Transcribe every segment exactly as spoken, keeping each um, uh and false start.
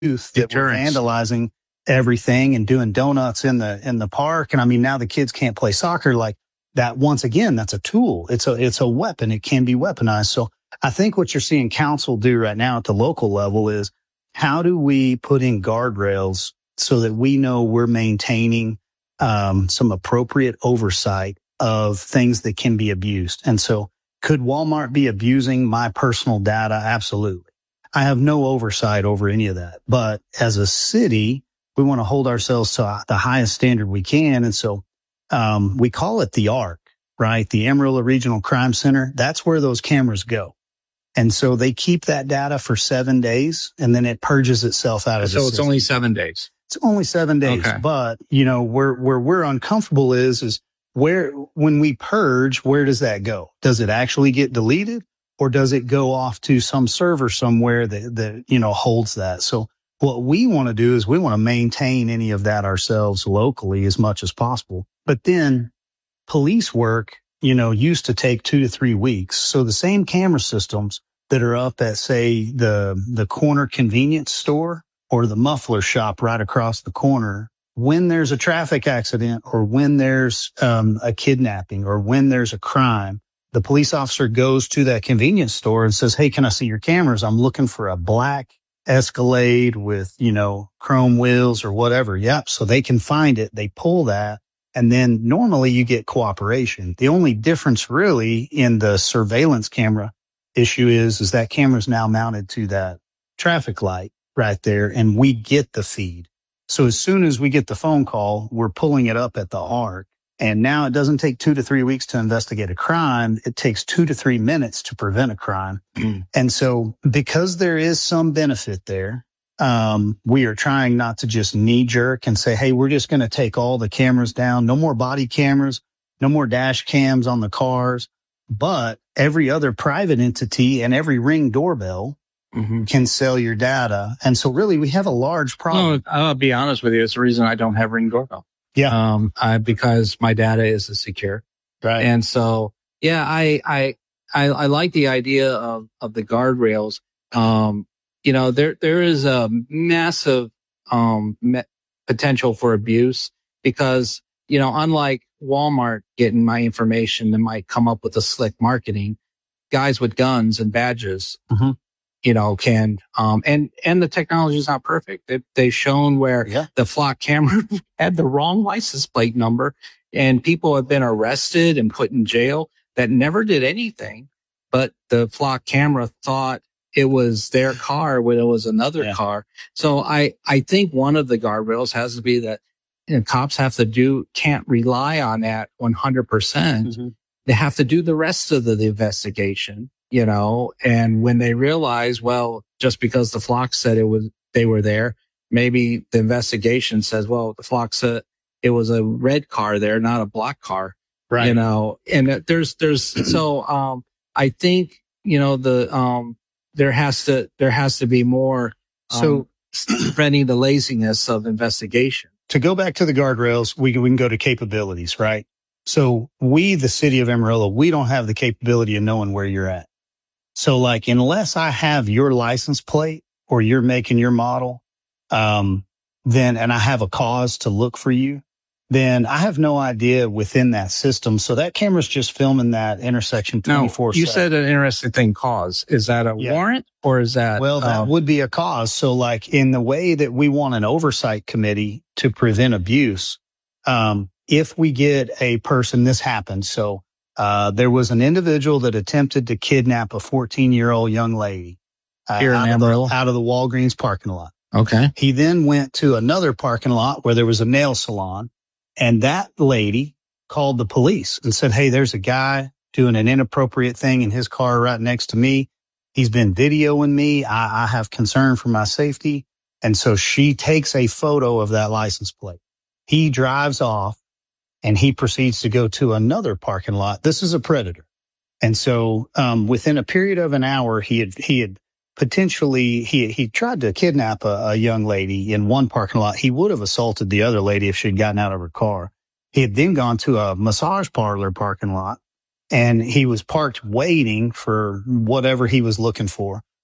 youth that were vandalizing everything and doing donuts in the in the park. And I mean, now the kids can't play soccer like that. Once again, that's a tool. It's a it's a weapon. It can be weaponized. So I think what you're seeing council do right now at the local level is, how do we put in guardrails so that we know we're maintaining um, some appropriate oversight of things that can be abused? And so could Walmart be abusing my personal data? Absolutely. I have no oversight over any of that. But as a city, we want to hold ourselves to the highest standard we can. And so um, we call it the ARC, right? The Amarillo Regional Crime Center. That's where those cameras go. And so they keep that data for seven days and then it purges itself out of the So it's system. only seven days. It's only seven days. Okay. But, you know, where, where we're uncomfortable is, is where, when we purge, where does that go? Does it actually get deleted, or does it go off to some server somewhere that, that, you know, holds that? So what we want to do is we want to maintain any of that ourselves locally as much as possible. But then police work, you know, used to take two to three weeks. So the same camera systems that are up at, say, the, the corner convenience store or the muffler shop right across the corner, when there's a traffic accident or when there's um, a kidnapping or when there's a crime, the police officer goes to that convenience store and says, hey, can I see your cameras? I'm looking for a black Escalade with, you know, chrome wheels or whatever. Yep. So they can find it. They pull that. And then normally you get cooperation. The only difference really in the surveillance camera issue is, is that camera's now mounted to that traffic light right there, and we get the feed. So as soon as we get the phone call, we're pulling it up at the ARC. And now it doesn't take two to three weeks to investigate a crime. It takes two to three minutes to prevent a crime. Mm. And so because there is some benefit there, Um, we are trying not to just knee jerk and say, hey, we're just going to take all the cameras down. No more body cameras, no more dash cams on the cars. But every other private entity and every Ring doorbell mm-hmm. can sell your data. And so really we have a large problem. No, I'll be honest with you. It's the reason I don't have Ring doorbell. Yeah. Um, I, because my data is secure. Right. And so, yeah, I, I, I, I like the idea of, of the guardrails. Um, You know, there, there is a massive, um, me- potential for abuse because, you know, unlike Walmart getting my information that might come up with a slick marketing, guys with guns and badges, mm-hmm. you know, can, um, and, and the technology is not perfect. They, they've shown where yeah. the flock camera had the wrong license plate number and people have been arrested and put in jail that never did anything, but the flock camera thought it was their car when it was another yeah. car. So I, I think one of the guardrails has to be that, you know, cops have to do, can't rely on that one hundred percent. Mm-hmm. They have to do the rest of the, the investigation, you know, and when they realize, well, just because the flock said it was, they were there, maybe the investigation says, well, the flock said it was a red car there, not a black car, right? You know, and there's, there's, so, um, I think, you know, the, um, there has to, there has to be more, um, so preventing the laziness of investigation. To go back to the guardrails, we can, we can go to capabilities, right? So we, the city of Amarillo, we don't have the capability of knowing where you're at. So like, unless I have your license plate or you're making your model, um, then, and I have a cause to look for you, then I have no idea within that system. So that camera's just filming that intersection twenty-four seven. Now, you said an interesting thing, cause. Is that a yeah. warrant or is that? Well, that uh, would be a cause. So like in the way that we want an oversight committee to prevent abuse, um, if we get a person, this happened. So, uh, there was an individual that attempted to kidnap a fourteen year old young lady uh, Here in out, Amarillo. Of the, out of the Walgreens parking lot. Okay. He then went to another parking lot where there was a nail salon. And that lady called the police and said, hey, there's a guy doing an inappropriate thing in his car right next to me. He's been videoing me. I, I have concern for my safety. And so she takes a photo of that license plate. He drives off and he proceeds to go to another parking lot. This is a predator. And so um, within a period of an hour, he had he had potentially, he he tried to kidnap a, a young lady in one parking lot. He would have assaulted the other lady if she'd gotten out of her car. He had then gone to a massage parlor parking lot, and he was parked waiting for whatever he was looking for.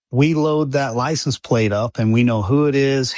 we load that license plate up and we know who it is,